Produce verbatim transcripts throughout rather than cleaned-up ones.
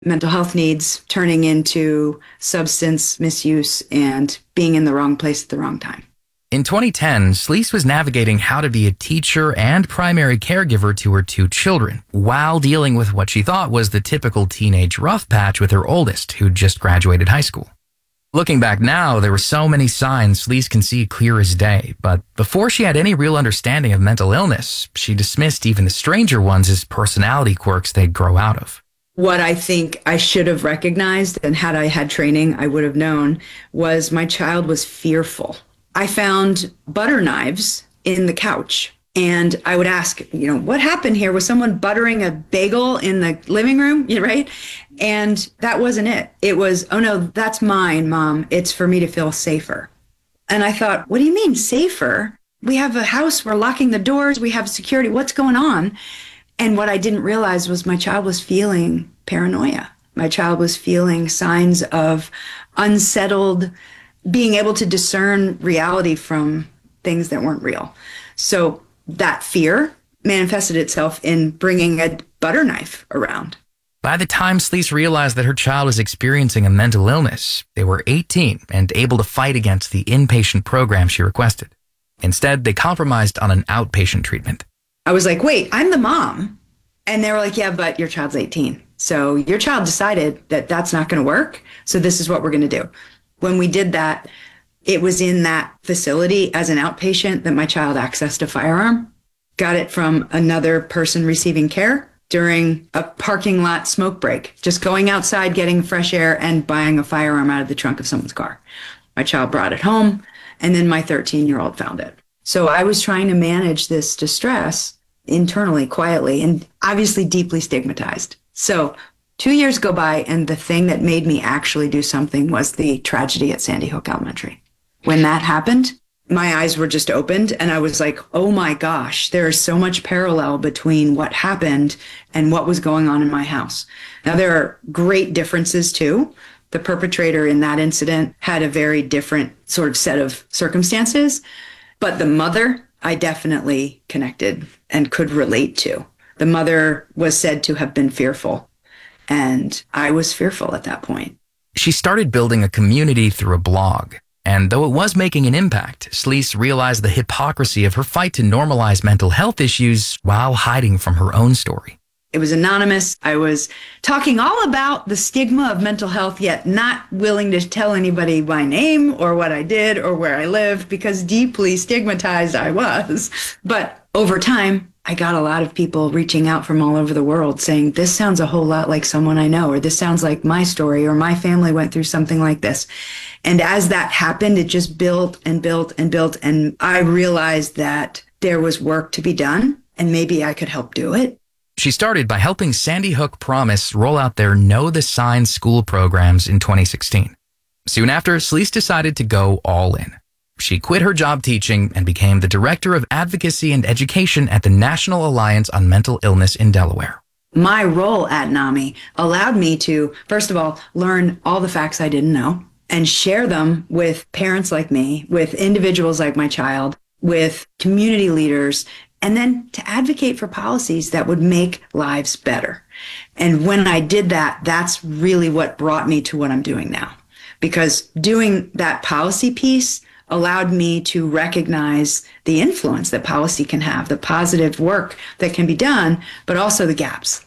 mental health needs turning into substance misuse and being in the wrong place at the wrong time. In twenty ten, Sleece was navigating how to be a teacher and primary caregiver to her two children, while dealing with what she thought was the typical teenage rough patch with her oldest, who just graduated high school. Looking back now, there were so many signs Sleece can see clear as day, but before she had any real understanding of mental illness, she dismissed even the stranger ones as personality quirks they'd grow out of. What I think I should have recognized, and had I had training, I would have known, was my child was fearful. I found butter knives in the couch, and I would ask, you know, what happened here? Was someone buttering a bagel in the living room? Right? And that wasn't it. It was, oh no, that's mine, Mom. It's for me to feel safer. And I thought, what do you mean safer? We have a house, we're locking the doors, we have security. What's going on? And what I didn't realize was my child was feeling paranoia. My child was feeling signs of unsettled, being able to discern reality from things that weren't real. So that fear manifested itself in bringing a butter knife around. By the time Sleece realized that her child was experiencing a mental illness, they were eighteen and able to fight against the inpatient program she requested. Instead, they compromised on an outpatient treatment. I was like, wait, I'm the mom. And they were like, yeah, but your child's eighteen. So your child decided that that's not going to work. So this is what we're going to do. When we did that, it was in that facility as an outpatient that my child accessed a firearm, got it from another person receiving care during a parking lot smoke break, just going outside, getting fresh air and buying a firearm out of the trunk of someone's car. My child brought it home, and then my thirteen-year-old found it. So I was trying to manage this distress internally, quietly, and obviously deeply stigmatized. So two years go by, and the thing that made me actually do something was the tragedy at Sandy Hook Elementary. When that happened, my eyes were just opened, and I was like, oh my gosh, there is so much parallel between what happened and what was going on in my house. Now, there are great differences too. The perpetrator in that incident had a very different sort of set of circumstances, but the mother, I definitely connected and could relate to. The mother was said to have been fearful, and I was fearful at that point. She started building a community through a blog, and though it was making an impact, Sleece realized the hypocrisy of her fight to normalize mental health issues while hiding from her own story. It was anonymous. I was talking all about the stigma of mental health, yet not willing to tell anybody my name or what I did or where I lived, because deeply stigmatized I was. But over time, I got a lot of people reaching out from all over the world saying, this sounds a whole lot like someone I know, or this sounds like my story, or my family went through something like this. And as that happened, it just built and built and built. And I realized that there was work to be done, and maybe I could help do it. She started by helping Sandy Hook Promise roll out their Know the Signs school programs in twenty sixteen. Soon after, Sleece decided to go all in. She quit her job teaching and became the Director of Advocacy and Education at the National Alliance on Mental Illness in Delaware. My role at NAMI allowed me to, first of all, learn all the facts I didn't know and share them with parents like me, with individuals like my child, with community leaders, and then to advocate for policies that would make lives better. And when I did that, that's really what brought me to what I'm doing now. Because doing that policy piece allowed me to recognize the influence that policy can have, the positive work that can be done, but also the gaps.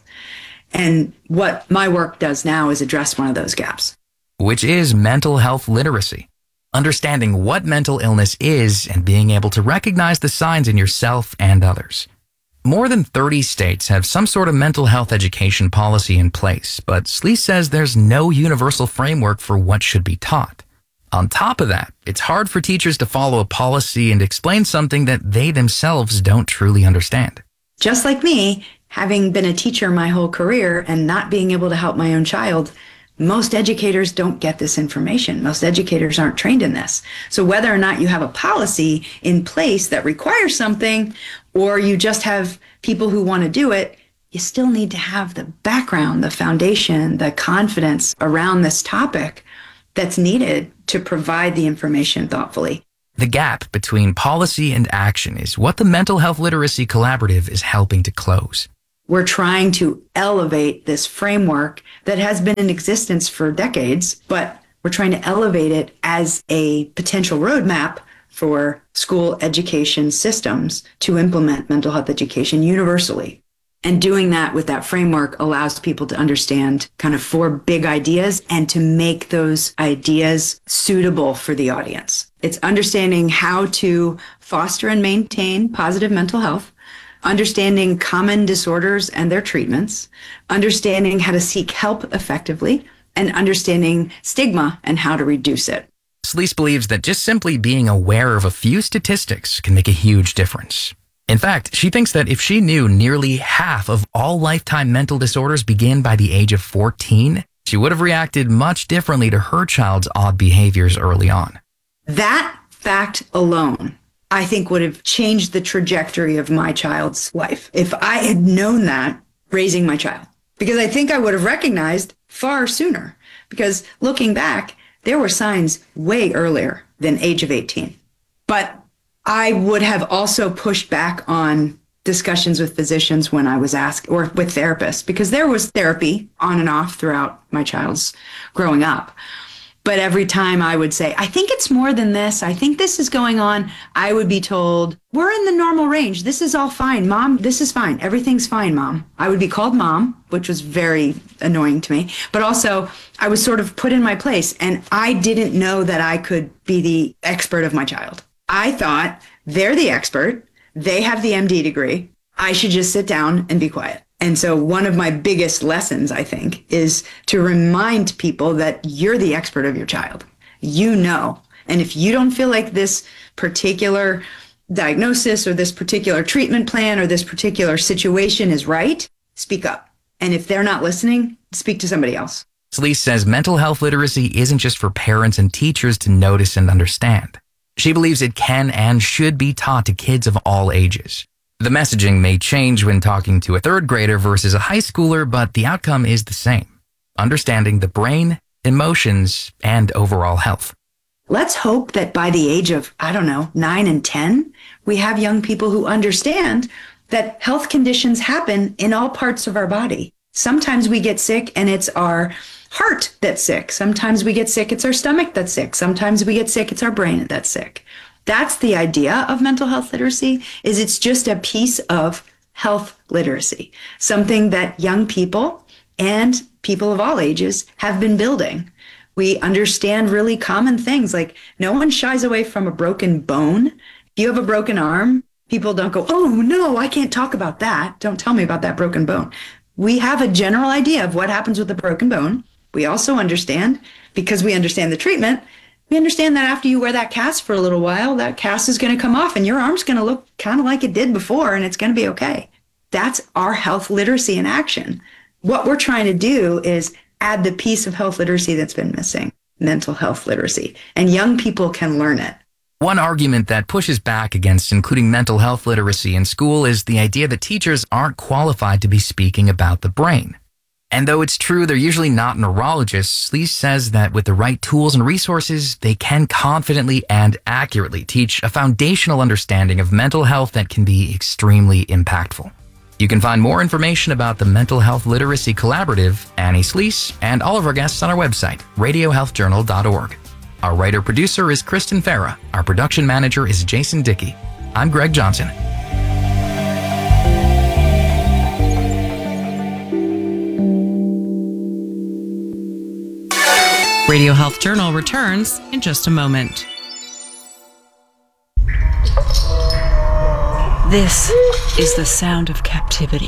And what my work does now is address one of those gaps. Which is mental health literacy. Understanding what mental illness is and being able to recognize the signs in yourself and others. More than thirty states have some sort of mental health education policy in place, but Sleece says there's no universal framework for what should be taught. On top of that, it's hard for teachers to follow a policy and explain something that they themselves don't truly understand. Just like me, having been a teacher my whole career and not being able to help my own child, most educators don't get this information. Most educators aren't trained in this. So whether or not you have a policy in place that requires something, or you just have people who want to do it, you still need to have the background, the foundation, the confidence around this topic that's needed to provide the information thoughtfully. The gap between policy and action is what the Mental Health Literacy Collaborative is helping to close. We're trying to elevate this framework that has been in existence for decades, but we're trying to elevate it as a potential roadmap for school education systems to implement mental health education universally. And doing that with that framework allows people to understand kind of four big ideas and to make those ideas suitable for the audience. It's understanding how to foster and maintain positive mental health, understanding common disorders and their treatments, understanding how to seek help effectively, and understanding stigma and how to reduce it. Celeste believes that just simply being aware of a few statistics can make a huge difference. In fact, she thinks that if she knew nearly half of all lifetime mental disorders begin by the age of fourteen, she would have reacted much differently to her child's odd behaviors early on. That fact alone, I think, would have changed the trajectory of my child's life if I had known that raising my child. Because I think I would have recognized far sooner. Because looking back, there were signs way earlier than age of eighteen. But I would have also pushed back on discussions with physicians when I was asked, or with therapists, because there was therapy on and off throughout my child's growing up. But every time I would say, I think it's more than this, I think this is going on, I would be told, we're in the normal range. This is all fine. Mom, this is fine. Everything's fine, Mom. I would be called Mom, which was very annoying to me. But also, I was sort of put in my place, and I didn't know that I could be the expert of my child. I thought they're the expert. They have the M D degree. I should just sit down and be quiet. And so one of my biggest lessons, I think, is to remind people that you're the expert of your child. You know. And if you don't feel like this particular diagnosis or this particular treatment plan or this particular situation is right, speak up. And if they're not listening, speak to somebody else. Celeste says mental health literacy isn't just for parents and teachers to notice and understand. She believes it can and should be taught to kids of all ages. The messaging may change when talking to a third grader versus a high schooler, but the outcome is the same. Understanding the brain, emotions, and overall health. Let's hope that by the age of, I don't know, nine and ten, we have young people who understand that health conditions happen in all parts of our body. Sometimes we get sick and it's our heart that's sick. Sometimes we get sick, it's our stomach that's sick. Sometimes we get sick, it's our brain that's sick. That's the idea of mental health literacy, is it's just a piece of health literacy, something that young people and people of all ages have been building. We understand really common things, like no one shies away from a broken bone. If you have a broken arm, people don't go, oh no, I can't talk about that. Don't tell me about that broken bone. We have a general idea of what happens with a broken bone. We also understand, because we understand the treatment, we understand that after you wear that cast for a little while, that cast is going to come off and your arm's going to look kind of like it did before and it's going to be okay. That's our health literacy in action. What we're trying to do is add the piece of health literacy that's been missing, mental health literacy, and young people can learn it. One argument that pushes back against including mental health literacy in school is the idea that teachers aren't qualified to be speaking about the brain. And though it's true they're usually not neurologists, Lee says that with the right tools and resources, they can confidently and accurately teach a foundational understanding of mental health that can be extremely impactful. You can find more information about the Mental Health Literacy Collaborative, Annie Sleece, and all of our guests on our website, radio health journal dot org. Our writer-producer is Kristen Farah. Our production manager is Jason Dickey. I'm Greg Johnson. Radio Health Journal returns in just a moment. This is the sound of captivity.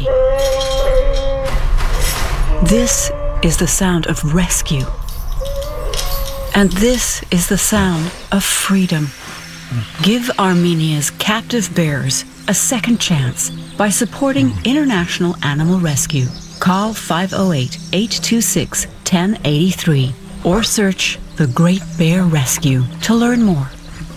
This is the sound of rescue. And this is the sound of freedom. Give Armenia's captive bears a second chance by supporting International Animal Rescue. Call five oh eight, eight two six, one oh eight three or search The Great Bear Rescue to learn more.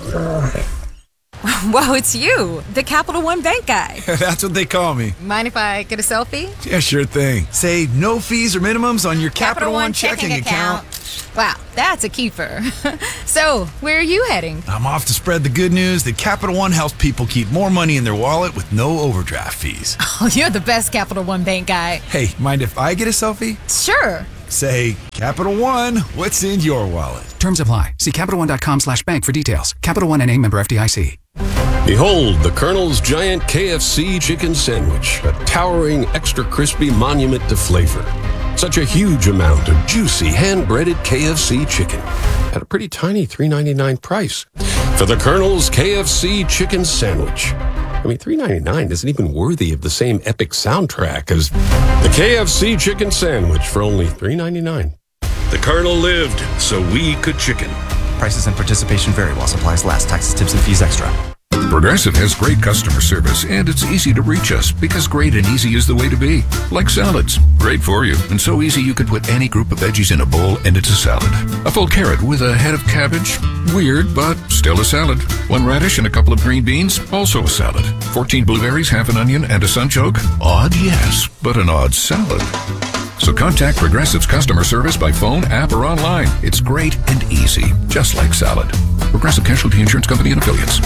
Wow, it's you, the Capital One Bank guy. That's what they call me. Mind if I get a selfie? Yeah, sure thing. Say no fees or minimums on your Capital, Capital One One checking, checking account. account. Sandwich. Wow, that's a keeper. So, where are you heading? I'm off to spread the good news that Capital One helps people keep more money in their wallet with no overdraft fees. Oh, you're the best Capital One bank guy. Hey, mind if I get a selfie? Sure. Say, Capital One, what's in your wallet? Terms apply. See CapitalOne.com slash bank for details. Capital One N A, member F D I C. Behold the Colonel's giant K F C chicken sandwich, a towering, extra crispy monument to flavor. Such a huge amount of juicy, hand-breaded K F C chicken at a pretty tiny three ninety-nine price for the Colonel's K F C chicken sandwich. I mean, three ninety-nine isn't even worthy of the same epic soundtrack as the K F C chicken sandwich for only three ninety-nine. The Colonel lived so we could chicken. Prices and participation vary while supplies last. Taxes, tips, and fees extra. Progressive has great customer service, and it's easy to reach us because great and easy is the way to be. Like salads, great for you, and so easy you could put any group of veggies in a bowl and it's a salad. A full carrot with a head of cabbage, weird, but still a salad. One radish and a couple of green beans, also a salad. fourteen blueberries, half an onion, and a sunchoke? Odd, yes, but an odd salad. So contact Progressive's customer service by phone, app, or online. It's great and easy, just like salad. Progressive Casualty Insurance Company and Affiliates.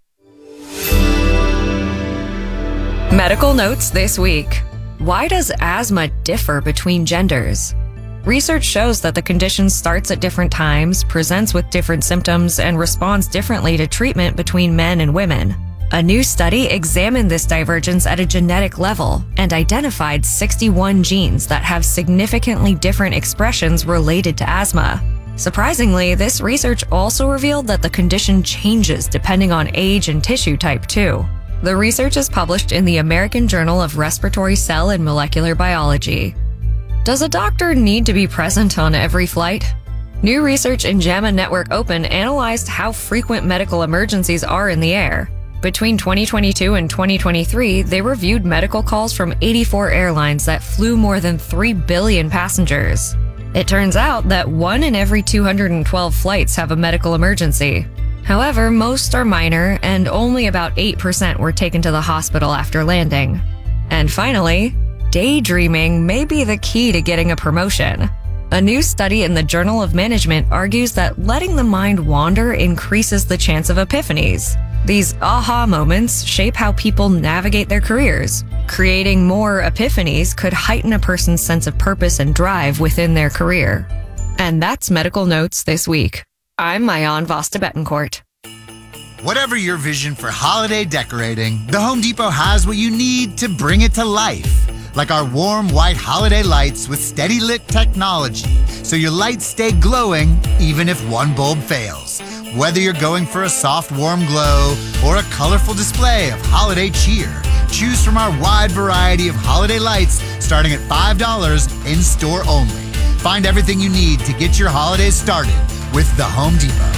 Medical notes this week. Why does asthma differ between genders? Research shows that the condition starts at different times, presents with different symptoms, and responds differently to treatment between men and women. A new study examined this divergence at a genetic level and identified sixty-one genes that have significantly different expressions related to asthma. Surprisingly, this research also revealed that the condition changes depending on age and tissue type too. The research is published in the American Journal of Respiratory Cell and Molecular Biology. Does a doctor need to be present on every flight? New research in JAMA Network Open analyzed how frequent medical emergencies are in the air. Between twenty twenty-two and twenty twenty-three, they reviewed medical calls from eighty-four airlines that flew more than three billion passengers. It turns out that one in every two hundred twelve flights have a medical emergency. However, most are minor, and only about eight percent were taken to the hospital after landing. And finally, daydreaming may be the key to getting a promotion. A new study in the Journal of Management argues that letting the mind wander increases the chance of epiphanies. These aha moments shape how people navigate their careers. Creating more epiphanies could heighten a person's sense of purpose and drive within their career. And that's Medical Notes this week. I'm Mayan Vasta Betancourt. Whatever your vision for holiday decorating, the Home Depot has what you need to bring it to life. Like our warm white holiday lights with steady lit technology, so your lights stay glowing even if one bulb fails. Whether you're going for a soft, warm glow or a colorful display of holiday cheer, choose from our wide variety of holiday lights starting at five dollars in-store only. Find everything you need to get your holidays started with the Home Depot.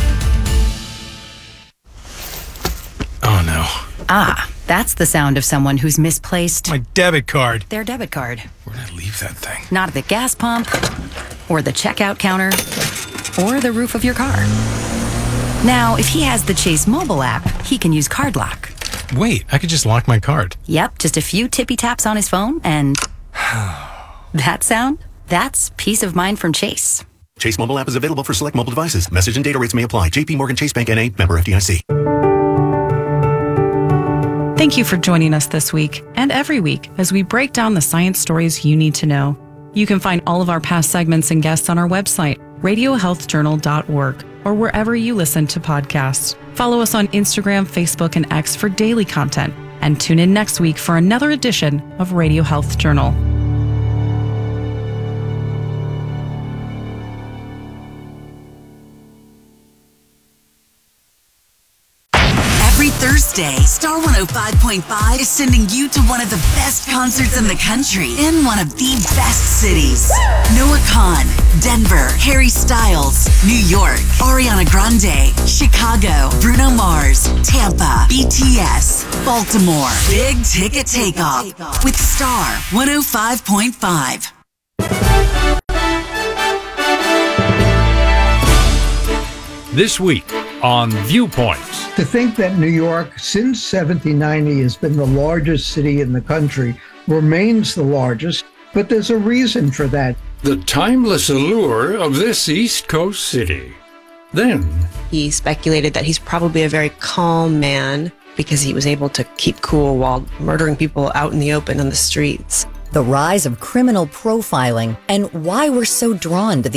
Oh no. Ah, that's the sound of someone who's misplaced My debit card. their debit card. Where'd I leave that thing? Not at the gas pump, or the checkout counter, or the roof of your car. Now, if he has the Chase mobile app, he can use Card Lock. Wait, I could just lock my card. Yep, just a few tippy taps on his phone, and that sound, that's peace of mind from Chase. Chase mobile app is available for select mobile devices. Message and data rates may apply. J P Morgan Chase Bank N A, member F D I C. Thank you for joining us this week and every week as we break down the science stories you need to know. You can find all of our past segments and guests on our website, radio health journal dot org, or wherever you listen to podcasts. Follow us on Instagram, Facebook, and X for daily content, and tune in next week for another edition of Radio Health Journal. Every Thursday, Star one oh five point five is sending you to one of the best concerts in the country in one of the best cities. Noah Kahan, Denver, Harry Styles, New York, Ariana Grande, Chicago, Bruno Mars, Tampa, B T S, Baltimore. Big Ticket Takeoff with Star one oh five point five. This week on Viewpoints. To think that New York, since seventeen ninety, has been the largest city in the country, remains the largest, but there's a reason for that. the timeless allure of this East Coast city. Then, he speculated that he's probably a very calm man because he was able to keep cool while murdering people out in the open on the streets. The rise of criminal profiling and why we're so drawn to the